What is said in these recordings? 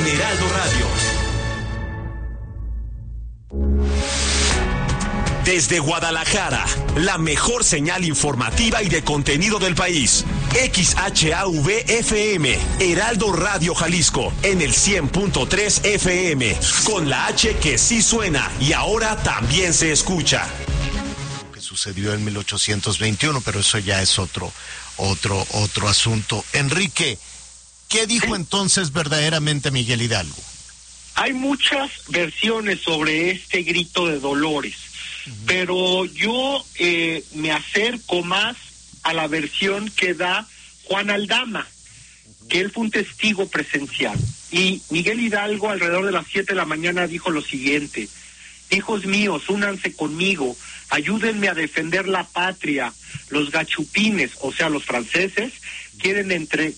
Heraldo Radio. Desde Guadalajara, la mejor señal informativa y de contenido del país. XHAV-FM, Heraldo Radio Jalisco, en el 100.3 FM, con la H que sí suena y ahora también se escucha. Que sucedió en 1821, pero eso ya es otro asunto. Enrique, ¿qué dijo entonces verdaderamente Miguel Hidalgo? Hay muchas versiones sobre este grito de Dolores, pero yo me acerco más a la versión que da Juan Aldama, que él fue un testigo presencial. Y Miguel Hidalgo alrededor de las 7 de la mañana dijo lo siguiente: hijos míos, únanse conmigo, ayúdenme a defender la patria. Los gachupines, o sea, los franceses, quieren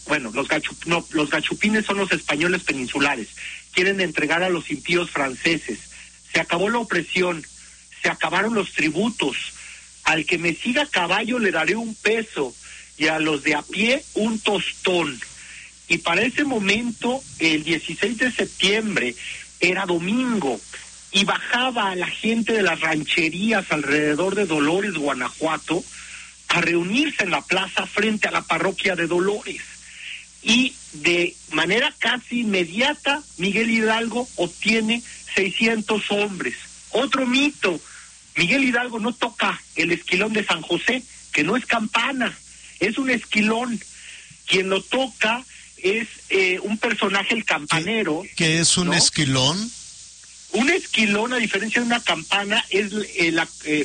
los gachupines son los españoles peninsulares, quieren entregar a los impíos franceses. Se acabó la opresión, se acabaron los tributos. Al que me siga a caballo le daré un peso y a los de a pie un tostón. Y para ese momento, el 16 de septiembre, era domingo, y bajaba a la gente de las rancherías alrededor de Dolores, Guanajuato, a reunirse en la plaza frente a la parroquia de Dolores. Y de manera casi inmediata, Miguel Hidalgo obtiene 600 hombres. Otro mito: Miguel Hidalgo no toca el esquilón de San José, que no es campana, es un esquilón. Quien lo toca es un personaje, el campanero. ¿Qué es un esquilón? Un esquilón, a diferencia de una campana, es la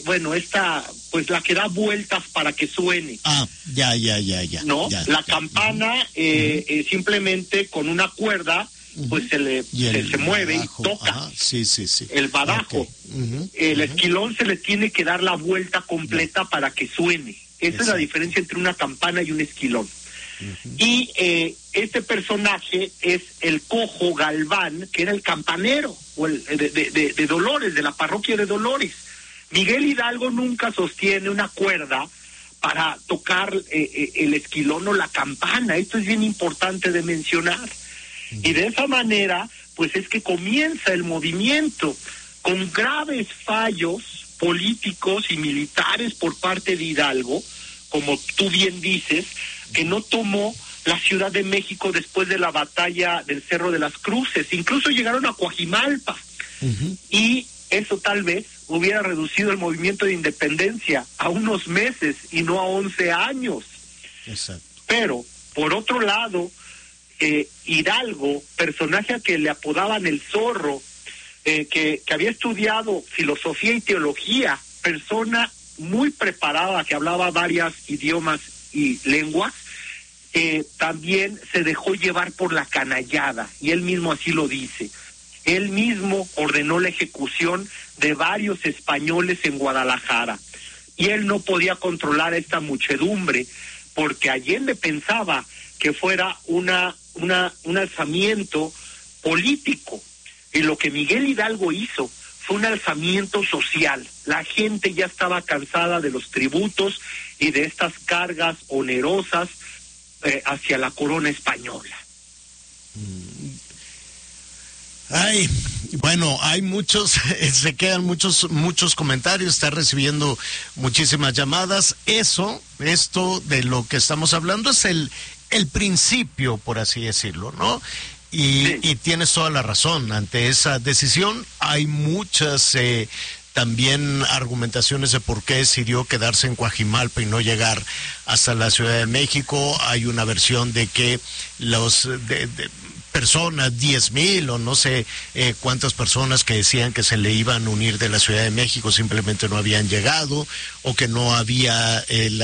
que da vueltas para que suene. Ah, ya. ¿No? La campana, simplemente con una cuerda, pues se mueve badajo, y toca. Ajá, sí. El badajo. Okay. El esquilón se le tiene que dar la vuelta completa para que suene. Esa es la diferencia entre una campana y un esquilón. Y este personaje es el cojo Galván, que era el campanero de Dolores, de la parroquia de Dolores. Miguel Hidalgo nunca sostiene una cuerda para tocar el esquilón o la campana. Esto es bien importante de mencionar. Y de esa manera, pues es que comienza el movimiento, con graves fallos políticos y militares por parte de Hidalgo, como tú bien dices, que no tomó la Ciudad de México después de la batalla del Cerro de las Cruces. Incluso llegaron a Coajimalpa. Y eso tal vez hubiera reducido el movimiento de independencia a unos meses y no a 11 años. Exacto. Pero, por otro lado, Hidalgo, personaje a que le apodaban el Zorro, que había estudiado filosofía y teología, persona muy preparada, que hablaba varios idiomas y lenguas, también se dejó llevar por la canallada, y él mismo así lo dice. Él mismo ordenó la ejecución de varios españoles en Guadalajara, y él no podía controlar a esta muchedumbre, porque Allende pensaba que fuera un alzamiento político, y lo que Miguel Hidalgo hizo fue un alzamiento social. La gente ya estaba cansada de los tributos y de estas cargas onerosas hacia la corona española. Ay, bueno, hay se quedan muchos comentarios, está recibiendo muchísimas llamadas. Esto de lo que estamos hablando es el principio, por así decirlo, ¿no? Y tienes toda la razón. Ante esa decisión hay muchas también argumentaciones de por qué decidió quedarse en Coajimalpa y no llegar hasta la Ciudad de México. Hay una versión de que los personas, 10,000 o no sé cuántas personas que decían que se le iban a unir de la Ciudad de México simplemente no habían llegado, o que no había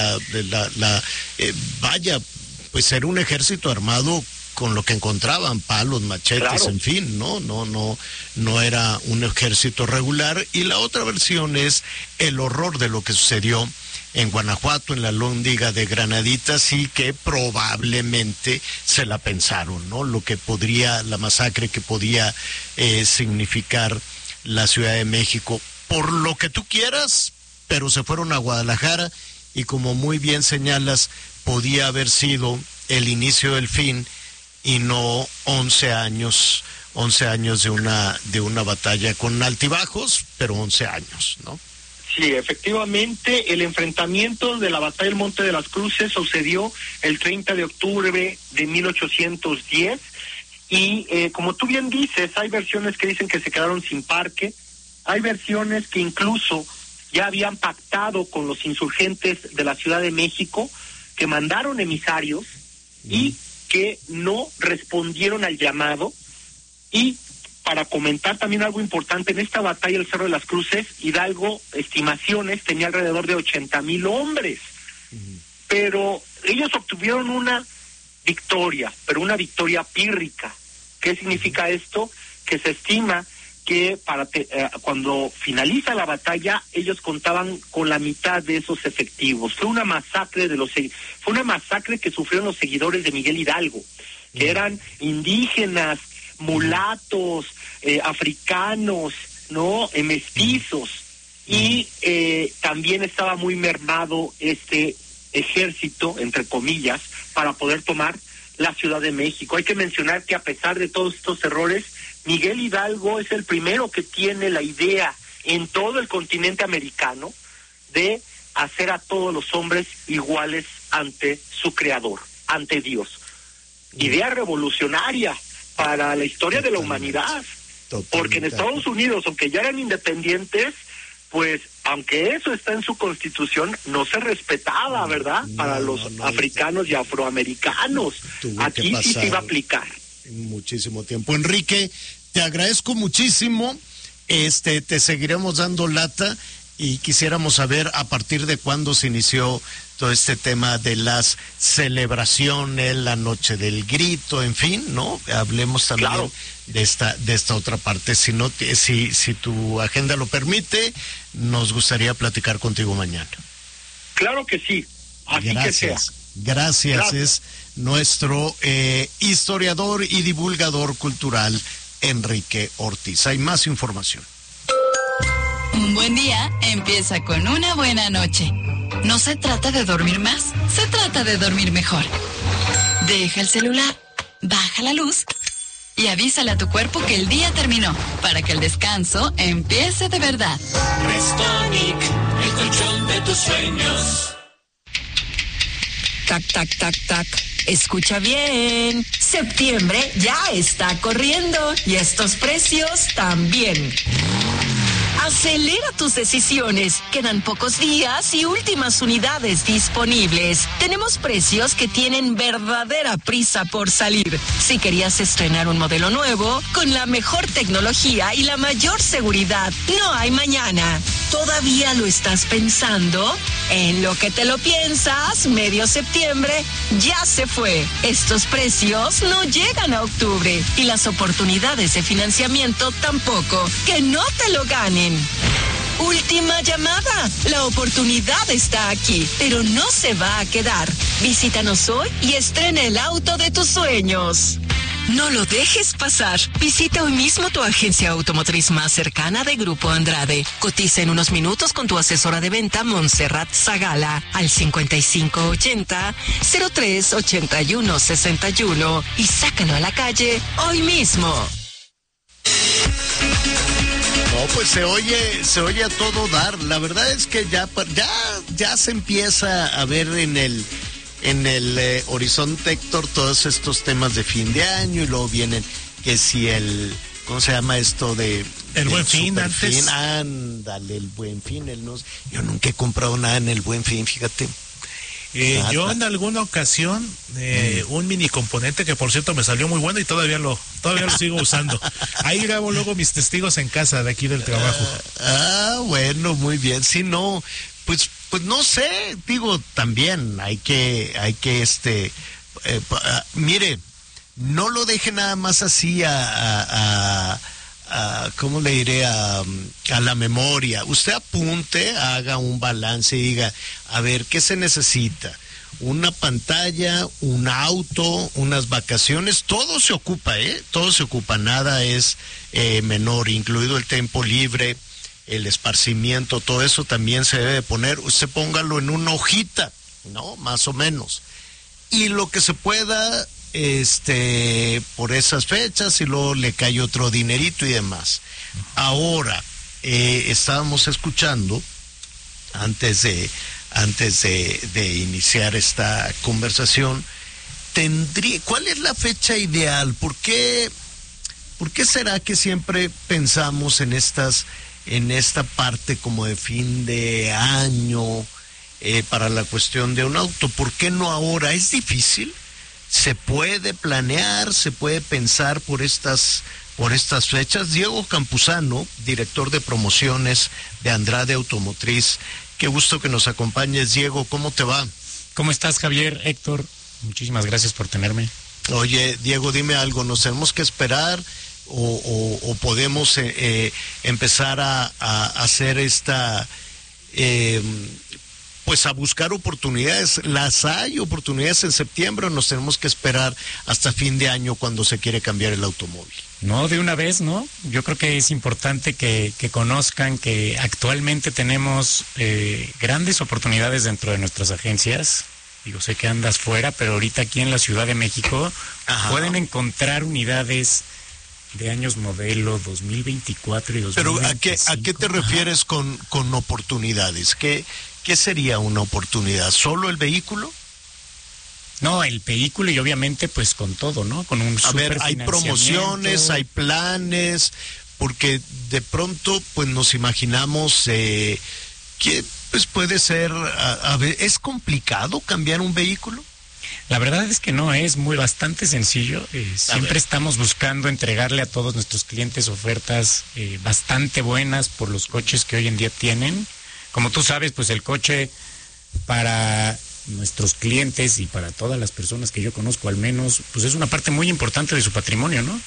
pues era un ejército armado con lo que encontraban, palos, machetes, claro. En fin, no era un ejército regular. Y la otra versión es el horror de lo que sucedió en Guanajuato, en la Lóndiga de Granaditas, y que probablemente se la pensaron, ¿no? La masacre que podía significar la Ciudad de México, por lo que tú quieras, pero se fueron a Guadalajara, y como muy bien señalas, podía haber sido el inicio del fin, y no 11 años 11 años de una batalla con altibajos, pero 11 años, ¿no? Sí, efectivamente, el enfrentamiento de la batalla del Monte de las Cruces sucedió el 30 de octubre de 1810 y como tú bien dices, hay versiones que dicen que se quedaron sin parque, hay versiones que incluso ya habían pactado con los insurgentes de la Ciudad de México, que mandaron emisarios y que no respondieron al llamado. Y para comentar también algo importante, en esta batalla del Cerro de las Cruces, Hidalgo, estimaciones, tenía alrededor de 80,000 hombres. Pero ellos obtuvieron una victoria, pero una victoria pírrica. ¿Qué significa esto? Que se estima que cuando finaliza la batalla, ellos contaban con la mitad de esos efectivos. Fue una masacre que sufrieron los seguidores de Miguel Hidalgo, que eran indígenas, mulatos, africanos, ¿no? Mestizos. Y también estaba muy mermado este ejército, entre comillas, para poder tomar la Ciudad de México. Hay que mencionar que a pesar de todos estos errores, Miguel Hidalgo es el primero que tiene la idea en todo el continente americano de hacer a todos los hombres iguales ante su creador, ante Dios. Idea revolucionaria para la historia de la humanidad, porque en Estados Unidos, aunque ya eran independientes, pues aunque eso está en su constitución, no se respetaba, ¿verdad? Para los africanos y afroamericanos. Aquí sí se iba a aplicar. Muchísimo tiempo. Enrique, te agradezco muchísimo. Te seguiremos dando lata y quisiéramos saber a partir de cuándo se inició todo este tema de las celebraciones, la noche del grito, en fin, ¿no? Hablemos también de esta otra parte. Si tu agenda lo permite, nos gustaría platicar contigo mañana. Claro que sí, así que sea. Gracias. Es nuestro historiador y divulgador cultural, Enrique Ortiz. Hay más información. Un buen día empieza con una buena noche. No se trata de dormir más, se trata de dormir mejor. Deja el celular, baja la luz y avísale a tu cuerpo que el día terminó, para que el descanso empiece de verdad. Restonic, el colchón de tus sueños. Tac, tac, tac, tac. Escucha bien. Septiembre ya está corriendo y estos precios también. Acelera tus decisiones. Quedan pocos días y últimas unidades disponibles. Tenemos precios que tienen verdadera prisa por salir. Si querías estrenar un modelo nuevo, con la mejor tecnología y la mayor seguridad, no hay mañana. ¿Todavía lo estás pensando? En lo que te lo piensas, medio septiembre ya se fue. Estos precios no llegan a octubre y las oportunidades de financiamiento tampoco. Que no te lo ganen. Última llamada. La oportunidad está aquí, pero no se va a quedar. Visítanos hoy y estrena el auto de tus sueños. No lo dejes pasar. Visita hoy mismo tu agencia automotriz más cercana de Grupo Andrade. Cotiza en unos minutos con tu asesora de venta, Montserrat Zagala, al 5580-038161 y sácalo a la calle hoy mismo. No, pues se oye a todo dar. La verdad es que ya se empieza a ver en el horizonte, Héctor, todos estos temas de fin de año y luego vienen que si ¿cómo se llama esto de? El Buen Fin antes. Ándale, el Buen Fin. Yo nunca he comprado nada en el Buen Fin, fíjate. Yo en alguna ocasión, un mini componente que por cierto me salió muy bueno y todavía lo sigo usando. Ahí grabo luego mis testigos en casa de aquí del trabajo. Bueno, muy bien. Si no, pues no sé, digo, también hay que mire, no lo deje nada más así ¿cómo le diré? A la memoria. Usted apunte, haga un balance y diga, a ver, ¿qué se necesita? Una pantalla, un auto, unas vacaciones, todo se ocupa, todo se ocupa, nada es menor, incluido el tiempo libre, el esparcimiento, todo eso también se debe de poner. Usted póngalo en una hojita, ¿no? Más o menos. Y lo que se pueda, por esas fechas y luego le cae otro dinerito y demás. Ahora, estábamos escuchando antes de iniciar esta conversación, ¿cuál es la fecha ideal? ¿Por qué será que siempre pensamos en esta parte como de fin de año para la cuestión de un auto? ¿Por qué no ahora? ¿Es difícil? ¿Se puede planear? ¿Se puede pensar por estas fechas? Diego Campuzano, director de promociones de Andrade Automotriz. Qué gusto que nos acompañes, Diego. ¿Cómo te va? ¿Cómo estás, Javier? Héctor, muchísimas gracias por tenerme. Oye, Diego, dime algo. ¿Nos tenemos que esperar o podemos empezar a hacer pues a buscar oportunidades? ¿Hay oportunidades en septiembre o nos tenemos que esperar hasta fin de año cuando se quiere cambiar el automóvil? No, de una vez, ¿no? Yo creo que es importante que conozcan que actualmente tenemos grandes oportunidades dentro de nuestras agencias. Digo, sé que andas fuera, pero ahorita aquí en la Ciudad de México pueden encontrar unidades de años modelo 2024 y 2025. Pero ¿a qué te refieres con oportunidades? ¿Qué sería una oportunidad? ¿Solo el vehículo? No, el vehículo y obviamente pues con todo, ¿no? Con un hay promociones, hay planes, porque de pronto pues nos imaginamos que pues puede ser, ¿es complicado cambiar un vehículo? La verdad es que no, es bastante sencillo. Siempre estamos buscando entregarle a todos nuestros clientes ofertas bastante buenas por los coches que hoy en día tienen. Como tú sabes, pues el coche para nuestros clientes y para todas las personas que yo conozco al menos, pues es una parte muy importante de su patrimonio, ¿no?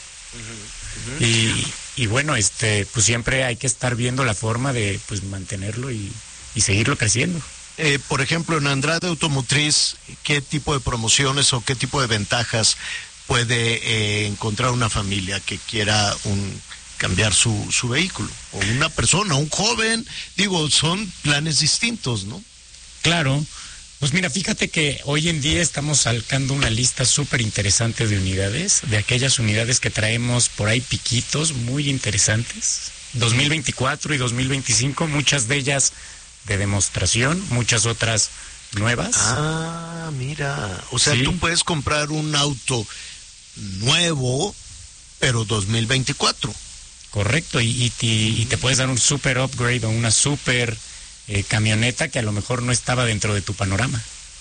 Y bueno, pues siempre hay que estar viendo la forma de pues mantenerlo y seguirlo creciendo. Por ejemplo, en Andrade Automotriz, ¿qué tipo de promociones o qué tipo de ventajas puede encontrar una familia que quiera cambiar su vehículo? O una persona, un joven, digo, son planes distintos, ¿no? Claro. Pues mira, fíjate que hoy en día estamos sacando una lista súper interesante de unidades, de aquellas unidades que traemos por ahí piquitos muy interesantes, 2024 y 2025, muchas de ellas de demostración, muchas otras nuevas. Ah, mira, o sea, sí. Tú puedes comprar un auto nuevo, pero 2024. Correcto, y te puedes dar un super upgrade o una super camioneta que a lo mejor no estaba dentro de tu panorama.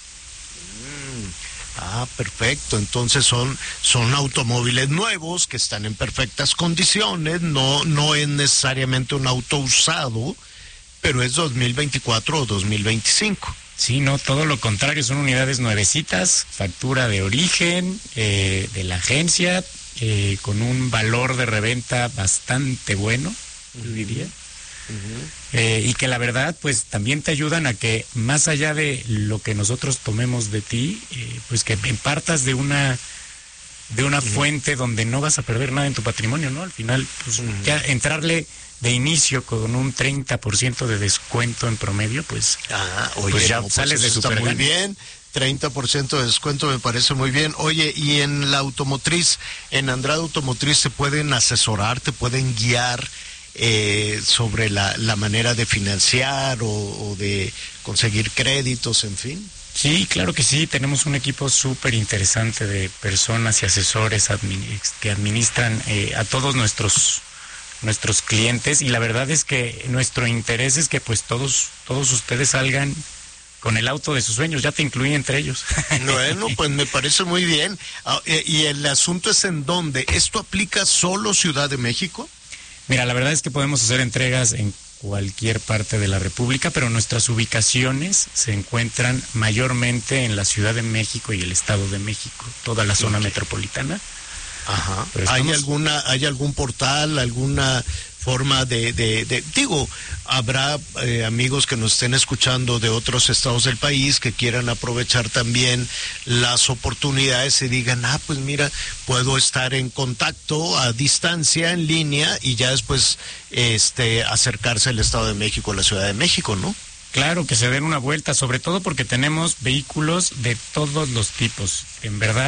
Perfecto. Entonces son automóviles nuevos que están en perfectas condiciones, no es necesariamente un auto usado, pero es 2024 o 2025. Sí, no, todo lo contrario, son unidades nuevecitas, factura de origen, de la agencia, con un valor de reventa bastante bueno, yo diría. Y que la verdad pues también te ayudan a que más allá de lo que nosotros tomemos de ti, pues que partas de una fuente donde no vas a perder nada en tu patrimonio, ¿no? Al final pues ya entrarle de inicio con un 30% de descuento en promedio, pues, pues ya sales de super muy bien. 30% de descuento me parece muy bien. Oye, y en la automotriz, en Andrade Automotriz, ¿se pueden asesorar, te pueden guiar sobre la manera de financiar o de conseguir créditos, en fin? Sí, claro que sí, tenemos un equipo súper interesante de personas y asesores que administran a todos nuestros clientes, y la verdad es que nuestro interés es que pues todos ustedes salgan con el auto de sus sueños, ya te incluí entre ellos. Bueno, pues me parece muy bien. Y el asunto es en dónde. ¿Esto aplica solo Ciudad de México? Mira, la verdad es que podemos hacer entregas en cualquier parte de la República, pero nuestras ubicaciones se encuentran mayormente en la Ciudad de México y el Estado de México, toda la zona metropolitana. Ajá. ¿Hay algún portal, alguna forma digo, habrá amigos que nos estén escuchando de otros estados del país que quieran aprovechar también las oportunidades y digan, pues mira, puedo estar en contacto a distancia, en línea, y ya después acercarse al Estado de México, a la Ciudad de México, ¿no? Claro, que se den una vuelta, sobre todo porque tenemos vehículos de todos los tipos. En verdad,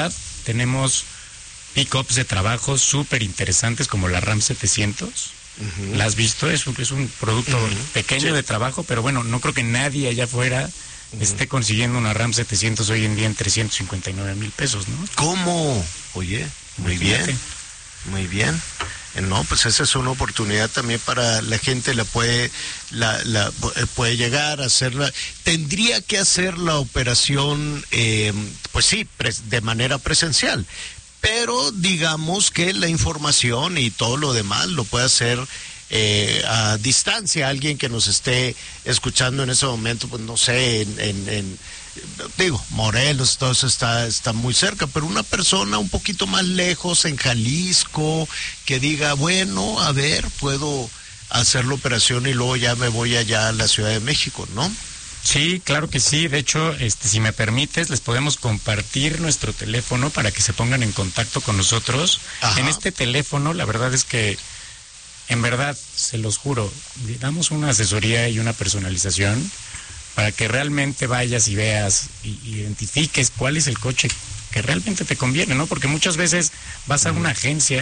tenemos pick-ups de trabajo súper interesantes como la Ram 700. ¿La has visto? Es un producto pequeño de trabajo, pero bueno, no creo que nadie allá afuera esté consiguiendo una Ram 700 hoy en día en 359,000 pesos, ¿no? ¿Cómo? Oye, muy bien, muy bien. No, pues esa es una oportunidad también para la gente, puede llegar a hacerla. Tendría que hacer la operación, pues sí, de manera presencial, pero digamos que la información y todo lo demás lo puede hacer a distancia. Alguien que nos esté escuchando en ese momento, pues no sé, digo, Morelos, todo eso está muy cerca, pero una persona un poquito más lejos, en Jalisco, que diga, bueno, a ver, puedo hacer la operación y luego ya me voy allá a la Ciudad de México, ¿no? Sí, claro que sí. De hecho, si me permites, les podemos compartir nuestro teléfono para que se pongan en contacto con nosotros. Ajá. En este teléfono, la verdad es que, en verdad, se los juro, damos una asesoría y una personalización para que realmente vayas y veas y identifiques cuál es el coche que realmente te conviene, ¿no? Porque muchas veces vas a una agencia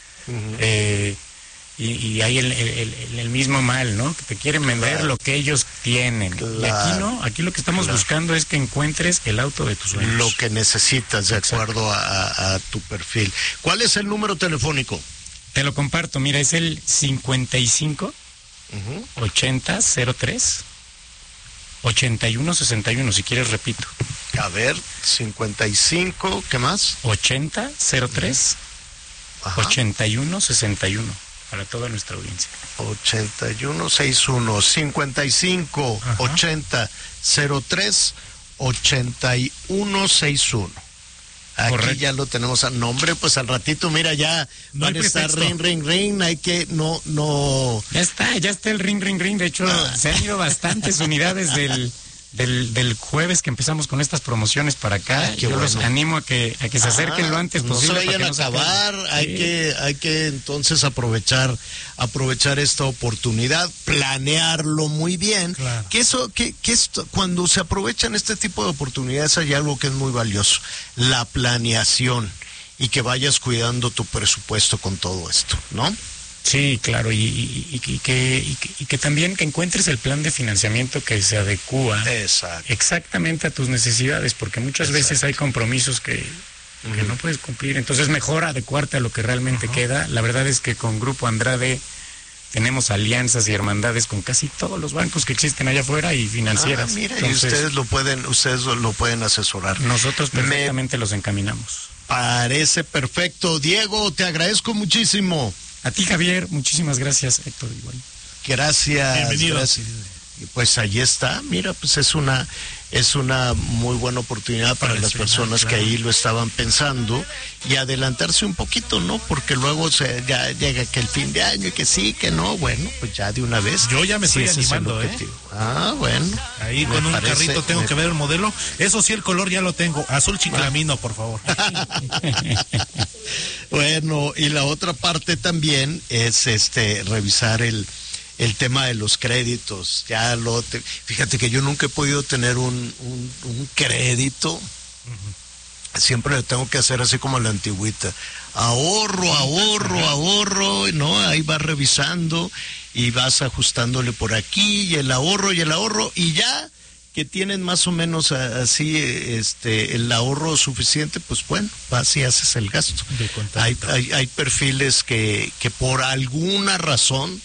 y hay el mismo mal, ¿no? Que te quieren vender lo que ellos tienen. Claro. Y aquí no, aquí lo que estamos buscando es que encuentres el auto de tus sueños. Lo que necesitas, de acuerdo a tu perfil. ¿Cuál es el número telefónico? Te lo comparto, mira, es el 55 80 03 81 61, si quieres repito. A ver, 55, ¿qué más? 80 03 81 61, para toda nuestra audiencia. 8161, 55 80 03 8161. Aquí correcto. Ya lo tenemos al nombre, pues al ratito, mira, ya no van a estar ring, hay que, no. Ya está el ring. De hecho, se han ido bastantes unidades del jueves que empezamos con estas promociones para acá. Yo los animo a que se acerquen lo antes posible. No se vayan a acabar, hay que entonces aprovechar esta oportunidad, planearlo muy bien. Claro. Que cuando se aprovechan este tipo de oportunidades hay algo que es muy valioso, la planeación, y que vayas cuidando tu presupuesto con todo esto, ¿no? Sí, claro, y que también que encuentres el plan de financiamiento que se adecúa exactamente a tus necesidades, porque muchas veces hay compromisos que no puedes cumplir, entonces mejor adecuarte a lo que realmente queda. La verdad es que con Grupo Andrade tenemos alianzas y hermandades con casi todos los bancos que existen allá afuera y financieras. Mira, entonces, y ustedes lo pueden asesorar. Nosotros perfectamente los encaminamos. Parece perfecto. Diego, te agradezco muchísimo. A ti, Javier, muchísimas gracias, Héctor, igual. Gracias. Bienvenido. Gracias. Pues ahí está, mira, pues es una muy buena oportunidad para las personas que ahí lo estaban pensando, y adelantarse un poquito, ¿no? Porque luego ya llega que el fin de año y que sí, que no, bueno, pues ya de una vez. Yo ya me estoy animando, bueno. Ahí con un carrito tengo que ver el modelo. Eso sí, el color ya lo tengo, azul chiclamino, por favor. Bueno, y la otra parte también es revisar el tema de los créditos. Fíjate que yo nunca he podido tener un crédito. Siempre lo tengo que hacer así como a la antigüita. Ahorro, ¿no? Ahí vas revisando y vas ajustándole por aquí y el ahorro, y ya que tienen más o menos así el ahorro suficiente, pues bueno, vas y haces el gasto. Hay perfiles que por alguna razón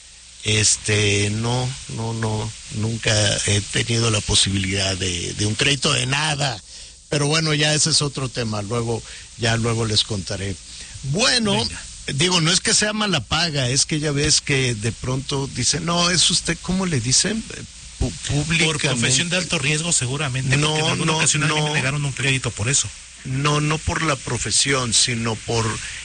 nunca he tenido la posibilidad de un crédito de nada, pero bueno, ya ese es otro tema, luego les contaré. Bueno, venga. Digo, no es que sea mala paga, es que ya ves que de pronto dicen, no, es usted, ¿cómo le dicen? Públicamente. Por profesión de alto riesgo, seguramente, porque en alguna ocasión a mí me negaron un crédito por eso. No por la profesión, sino por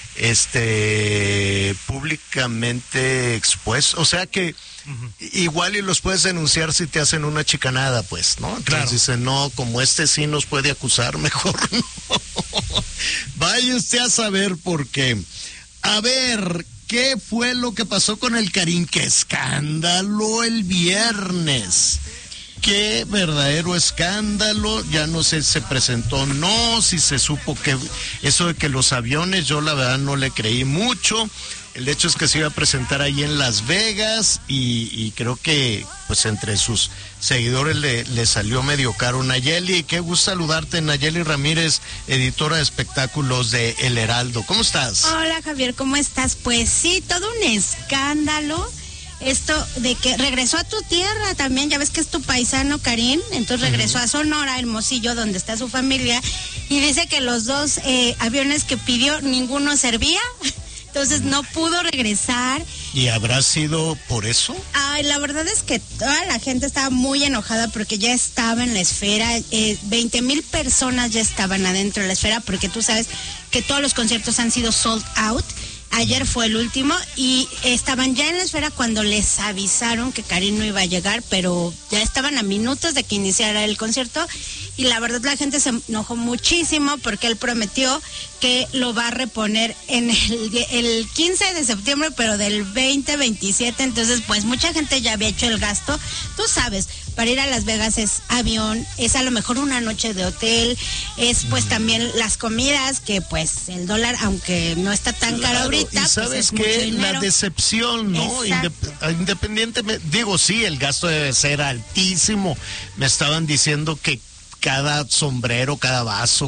públicamente expuesto, o sea que igual y los puedes denunciar si te hacen una chicanada, pues, ¿no? Entonces dicen, no, como sí nos puede acusar, mejor no. Vaya usted a saber por qué. A ver, ¿qué fue lo que pasó con el Karin? ¡Qué escándalo el viernes! qué verdadero escándalo, ya no sé si se presentó o no, si se supo que eso de que los aviones, yo la verdad no le creí mucho. El hecho es que se iba a presentar ahí en Las Vegas y creo que pues entre sus seguidores le salió medio caro. Nayeli, qué gusto saludarte. Nayeli Ramírez, editora de espectáculos de El Heraldo. ¿Cómo estás? Hola Javier, ¿cómo estás? Pues sí, todo un escándalo. Esto de que regresó a tu tierra también, ya ves que es tu paisano Karim, entonces regresó a Sonora, Hermosillo, donde está su familia, y dice que los dos aviones que pidió, ninguno servía. Entonces no pudo regresar. ¿Y habrá sido por eso? Ay, la verdad es que toda la gente estaba muy enojada porque ya estaba en la esfera, 20,000 personas ya estaban adentro de la esfera, porque tú sabes que todos los conciertos han sido sold out. Ayer fue el último y estaban ya en la esfera cuando les avisaron que Karim no iba a llegar, pero ya estaban a minutos de que iniciara el concierto y la verdad la gente se enojó muchísimo porque él prometió que lo va a reponer en el 15 de septiembre, pero del 2027, entonces pues mucha gente ya había hecho el gasto, tú sabes. Para ir a Las Vegas es avión, es a lo mejor una noche de hotel, es pues también las comidas, que pues el dólar, aunque no está tan caro ahorita, y sabes pues que la decepción, ¿no? Independientemente, digo, sí, el gasto debe ser altísimo. Me estaban diciendo que cada sombrero, cada vaso,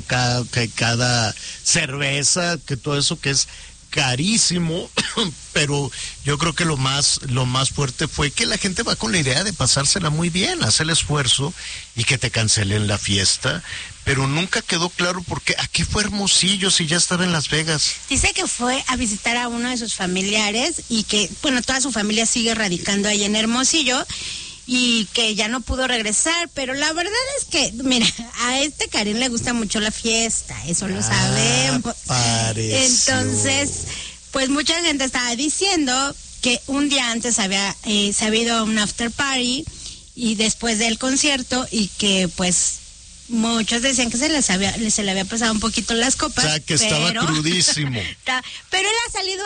cada cerveza, que todo eso que es carísimo, pero yo creo que lo más fuerte fue que la gente va con la idea de pasársela muy bien, hacer el esfuerzo y que te cancelen la fiesta, pero nunca quedó claro por qué. ¿A qué fue Hermosillo si ya estaba en Las Vegas? Dice que fue a visitar a uno de sus familiares y que, bueno, toda su familia sigue radicando ahí en Hermosillo y que ya no pudo regresar, pero la verdad es que, mira, a Karim le gusta mucho la fiesta, eso lo sabemos. Pareció. Entonces, pues mucha gente estaba diciendo que un día antes había sabido un after party y después del concierto y que pues muchos decían que se le había pasado un poquito las copas. O sea, que estaba crudísimo. Pero él ha salido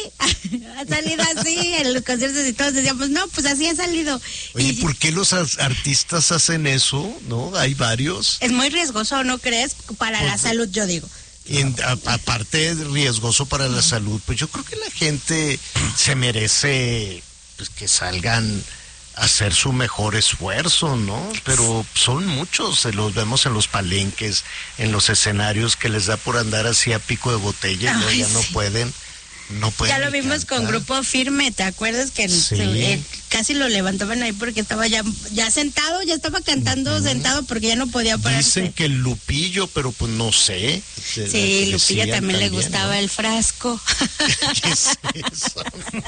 así en los conciertos y todos decíamos, no, pues así ha salido. Oye, ¿por qué los artistas hacen eso? ¿No? Hay varios. Es muy riesgoso, ¿no crees? Para la salud, yo digo. Aparte de riesgoso para la salud, pues yo creo que la gente se merece pues que salgan hacer su mejor esfuerzo, ¿no? Pero son muchos, se los vemos en los palenques, en los escenarios que les da por andar así a pico de botella, ¿no? Ya no pueden. Ya lo vimos con Grupo Firme, ¿te acuerdas que casi lo levantaban ahí porque estaba ya sentado, ya estaba cantando sentado porque ya no podía pararse? Dicen que el Lupillo, pero pues no sé. Sí, Lupillo también le gustaba, ¿no? El frasco. ¿Qué es eso?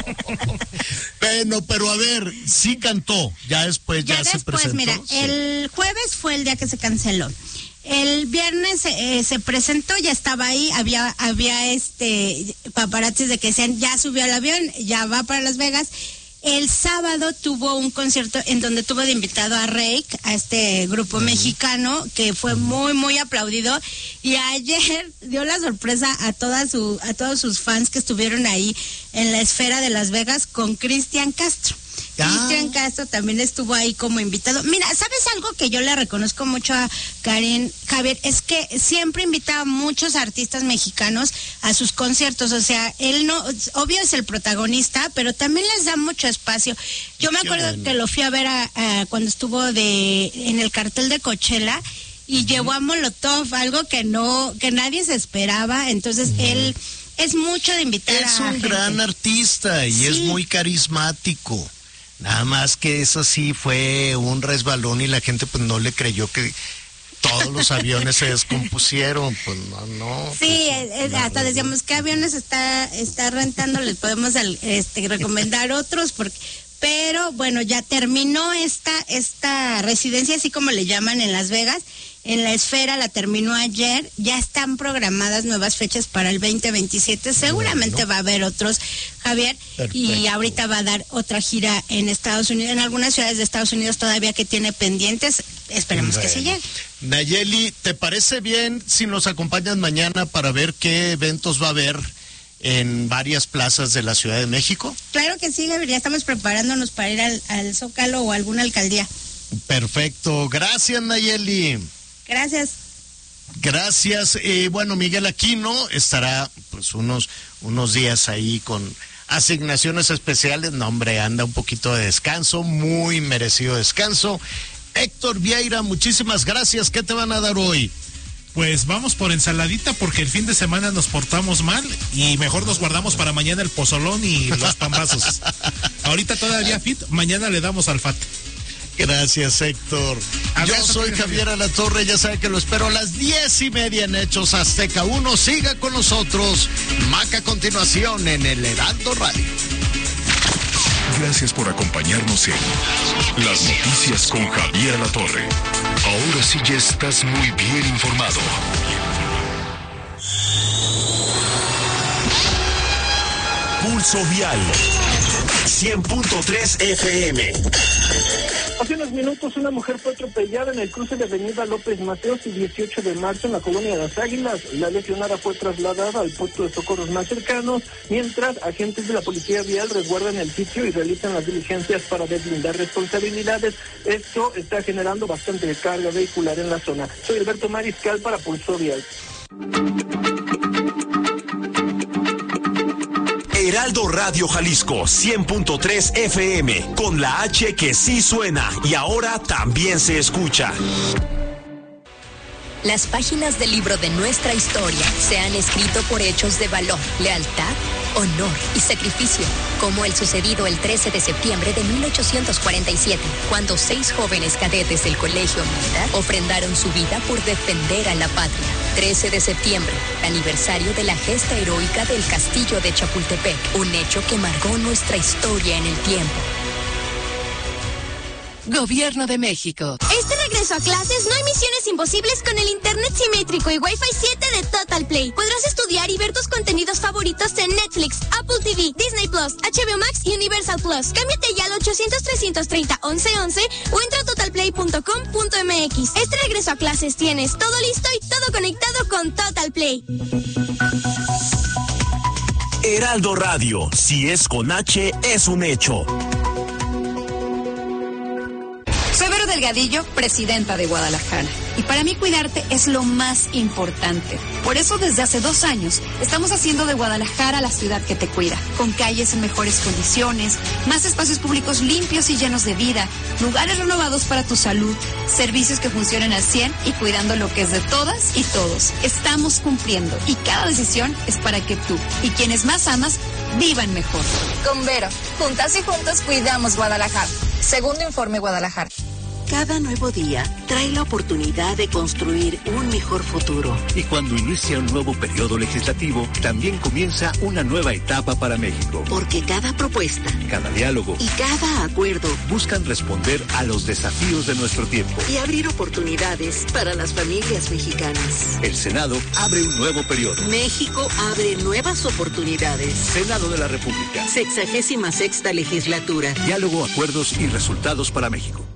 Bueno, pero a ver, sí cantó, ya después se presentó. Mira, sí. El jueves fue el día que se canceló. El viernes se presentó, ya estaba ahí, había paparazzis de que decían, ya subió al avión, ya va para Las Vegas. El sábado tuvo un concierto en donde tuvo de invitado a Reik, a este grupo mexicano, que fue muy, muy aplaudido. Y ayer dio la sorpresa a todos sus fans que estuvieron ahí en la esfera de Las Vegas con Cristian Castro. Cristian Castro también estuvo ahí como invitado. Mira, ¿sabes algo que yo le reconozco mucho a Karim, Javier? Es que siempre invita a muchos artistas mexicanos a sus conciertos. O sea, él no, obvio es el protagonista, pero también les da mucho espacio. Yo me acuerdo que lo fui a ver cuando estuvo en el cartel de Coachella y llevó a Molotov, algo que nadie se esperaba. Entonces él es mucho de invitar a gente. Es un gran artista y es muy carismático. Nada más que eso sí fue un resbalón y la gente pues no le creyó que todos los aviones se descompusieron, pues no. Sí, hasta decíamos, ¿qué aviones está rentando? Les podemos recomendar otros, pero bueno, ya terminó esta residencia, así como le llaman en Las Vegas. En la esfera la terminó ayer, ya están programadas nuevas fechas para el 2027, seguramente va a haber otros, Javier. Perfecto. Y ahorita va a dar otra gira en Estados Unidos, en algunas ciudades de Estados Unidos todavía que tiene pendientes, esperemos que se llegue. Nayeli, ¿te parece bien si nos acompañas mañana para ver qué eventos va a haber en varias plazas de la Ciudad de México? Claro que sí, Javier, ya estamos preparándonos para ir al Zócalo o a alguna alcaldía. Perfecto. Gracias, Nayeli. Gracias. Gracias. Bueno, Miguel Aquino estará pues unos días ahí con asignaciones especiales. No, hombre, anda un poquito de descanso, muy merecido descanso. Héctor Vieira, muchísimas gracias. ¿Qué te van a dar hoy? Pues vamos por ensaladita porque el fin de semana nos portamos mal y mejor nos guardamos para mañana el pozolón y los pambazos. Ahorita todavía fit, mañana le damos al fat. Gracias, Héctor. Yo soy Javier Alatorre, ya sabe que lo espero a las 10:30 en Hechos Azteca 1. Siga con nosotros. Maca a continuación en el Heraldo Radio. Gracias por acompañarnos en Las Noticias con Javier Alatorre. Ahora sí ya estás muy bien informado. Pulso Vial 100.3 FM. Hace unos minutos una mujer fue atropellada en el cruce de Avenida López Mateos y 18 de marzo en la colonia de Las Águilas. La lesionada fue trasladada al puesto de socorros más cercanos, mientras agentes de la Policía Vial resguardan el sitio y realizan las diligencias para deslindar responsabilidades. Esto está generando bastante carga vehicular en la zona. Soy Alberto Mariscal para Pulso Vial. Heraldo Radio Jalisco 100.3 FM, con la H que sí suena y ahora también se escucha. Las páginas del libro de nuestra historia se han escrito por hechos de valor, lealtad, honor y sacrificio, como el sucedido el 13 de septiembre de 1847, cuando 6 jóvenes cadetes del Colegio Militar ofrendaron su vida por defender a la patria. 13 de septiembre, aniversario de la gesta heroica del Castillo de Chapultepec, un hecho que marcó nuestra historia en el tiempo. Gobierno de México. Este regreso a clases no hay misiones imposibles con el internet simétrico y Wi-Fi 7 de Total Play. Podrás estudiar y ver tus contenidos favoritos en Netflix, Apple TV, Disney Plus, HBO Max y Universal Plus. Cámbiate ya al 800-330-1111 o entra a totalplay.com.mx. Este regreso a clases tienes todo listo y todo conectado con Total Play. Heraldo Radio, si es con H, es un hecho. Soy Vero Delgadillo, presidenta de Guadalajara. Y para mí cuidarte es lo más importante. Por eso desde hace 2 años estamos haciendo de Guadalajara la ciudad que te cuida. Con calles en mejores condiciones, más espacios públicos limpios y llenos de vida, lugares renovados para tu salud, servicios que funcionen al 100 y cuidando lo que es de todas y todos. Estamos cumpliendo y cada decisión es para que tú y quienes más amas vivan mejor. Con Vero, juntas y juntos cuidamos Guadalajara. Segundo informe Guadalajara. Cada nuevo día trae la oportunidad de construir un mejor futuro. Y cuando inicia un nuevo periodo legislativo, también comienza una nueva etapa para México. Porque cada propuesta, cada diálogo y cada acuerdo buscan responder a los desafíos de nuestro tiempo. Y abrir oportunidades para las familias mexicanas. El Senado abre un nuevo periodo. México abre nuevas oportunidades. Senado de la República. 66ª legislatura. Diálogo, acuerdos y resultados para México.